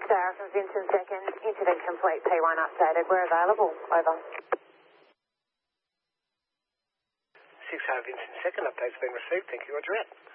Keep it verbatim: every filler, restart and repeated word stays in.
Sarah from Vincent Second. Incident complete, P one updated. We're available. Over. six Vincent Second, update's been received. Thank you, Roger.